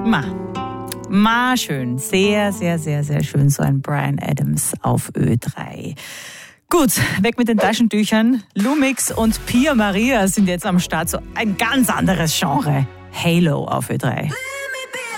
Schön. Sehr, sehr, sehr, sehr schön. So ein Bryan Adams auf Ö3. Gut, weg mit den Taschentüchern. Lumix und Pia Maria sind jetzt am Start. So ein ganz anderes Genre. Halo auf Ö3.